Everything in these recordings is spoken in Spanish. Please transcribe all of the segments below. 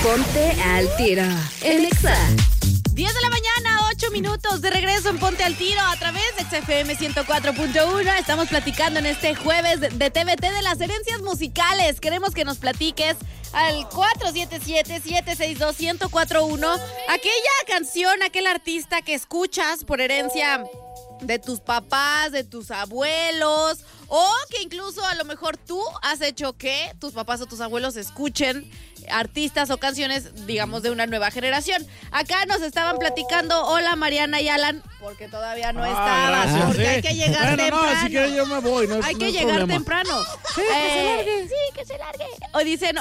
Ponte al tiro en Exa. 10 de la mañana, 8 minutos de regreso en Ponte al Tiro a través de XFM 104.1. Estamos platicando en este jueves de TVT de las herencias musicales. Queremos que nos platiques al 477-762-1041 aquella canción, aquel artista que escuchas por herencia de tus papás, de tus abuelos, o que incluso a lo mejor tú has hecho que tus papás o tus abuelos escuchen artistas o canciones, digamos, de una nueva generación. Acá nos estaban platicando, hola Mariana y Alan, porque todavía no estabas, gracias, porque sí. hay que llegar temprano. No, si quieres yo me voy, no hay no que hay llegar problema. temprano. Sí, que se largue. Sí, que se largue. O dicen,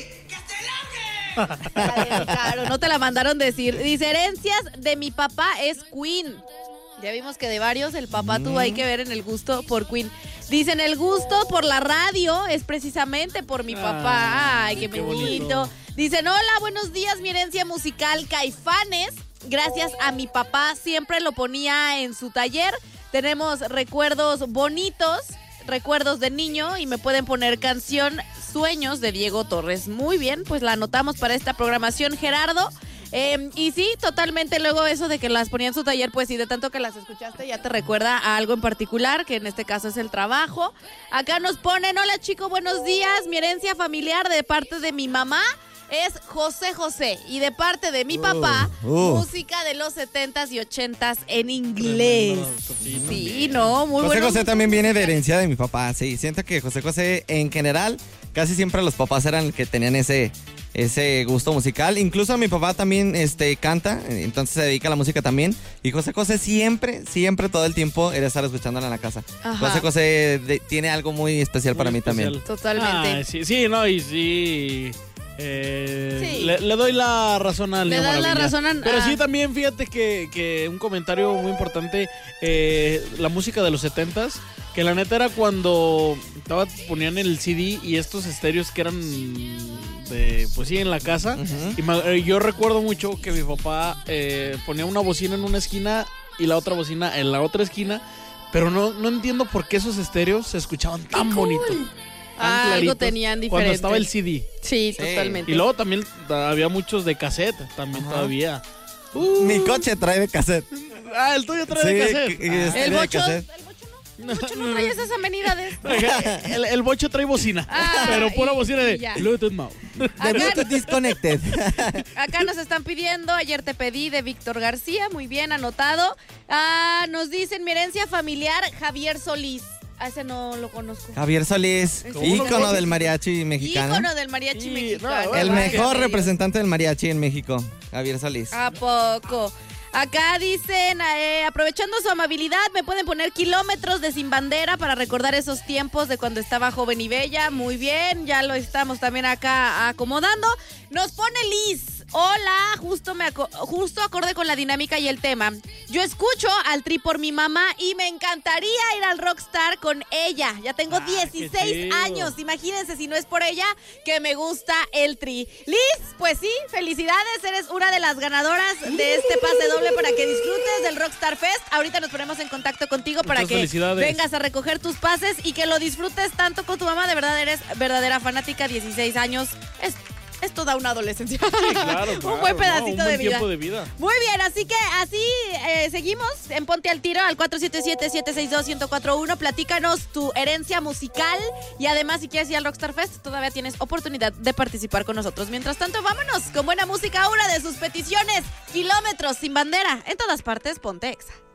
claro, no te la mandaron decir. Dice, herencias de mi papá es Queen. Ya vimos que de varios el papá tuvo ahí que ver en el gusto por Queen. Dicen, el gusto por la radio es precisamente por mi papá. Ay, qué bonito. Dicen, hola, buenos días, mi herencia musical, Caifanes. Gracias a mi papá, siempre lo ponía en su taller. Tenemos recuerdos bonitos, recuerdos de niño, y me pueden poner canción Sueños de Diego Torres. Muy bien, pues la anotamos para esta programación, Gerardo. Y sí, totalmente, luego eso de que las ponía en su taller, pues sí, de tanto que las escuchaste ya te recuerda a algo en particular, que en este caso es el trabajo. Acá nos ponen, hola chico, buenos días, mi herencia familiar de parte de mi mamá es José José, y de parte de mi papá, música de los 70s y 80s en inglés. Sí, no, muy bueno. José José también viene de herencia de mi papá, sí, siento que José José en general, casi siempre los papás eran los que tenían ese gusto musical. Incluso mi papá también canta, entonces se dedica a la música también. Y José José siempre, todo el tiempo era estar escuchándola en la casa. Ajá. José José tiene algo muy especial para mí también. Totalmente. Sí, no, y sí. Sí. Le doy la razón al Le das la razón Pero sí, también fíjate que un comentario muy importante, la música de los 70s, que la neta era cuando ponían el CD y estos estéreos que eran pues sí, en la casa. Uh-huh. Y yo recuerdo mucho que mi papá ponía una bocina en una esquina y la otra bocina en la otra esquina, pero no entiendo por qué esos estéreos se escuchaban tan bonito. Algo tenían diferente. Cuando estaba el CD. Sí, totalmente. Y luego también había muchos de cassette, también. Ajá. Todavía. Mi coche trae de cassette. El tuyo trae de cassette. El bocho no trae esas amenidades. El bocho trae bocina. Pero pura bocina de Bluetooth Mouse. De Bluetooth Disconnected. Acá nos están pidiendo, ayer te pedí, de Víctor García. Muy bien, anotado. Nos dicen, mi herencia familiar, Javier Solís. A ese no lo conozco. Javier Solís, ícono del mariachi mexicano. Ícono del mariachi mexicano. El mejor representante del mariachi en México, Javier Solís. ¿A poco? Acá dicen, aprovechando su amabilidad, me pueden poner Kilómetros de Sin Bandera para recordar esos tiempos de cuando estaba joven y bella. Muy bien, ya lo estamos también acá acomodando. Nos pone Liz. Hola, justo acorde con la dinámica y el tema. Yo escucho al Tri por mi mamá y me encantaría ir al Rockstar con ella. Ya tengo 16 años. Imagínense si no es por ella que me gusta el Tri. Liz, pues sí, felicidades. Eres una de las ganadoras de este pase doble para que disfrutes del Rockstar Fest. Ahorita nos ponemos en contacto contigo para que vengas a recoger tus pases y que lo disfrutes tanto con tu mamá. De verdad eres verdadera fanática, 16 años. Es toda una adolescencia. Sí, claro. Un buen pedacito un buen de vida. Tiempo de vida. Muy bien, así que así seguimos en Ponte al Tiro al 477-762-1041. Platícanos tu herencia musical y además si quieres ir al Rockstar Fest todavía tienes oportunidad de participar con nosotros. Mientras tanto, vámonos con buena música. Una de sus peticiones, Kilómetros sin Bandera. En todas partes, Ponte Exa.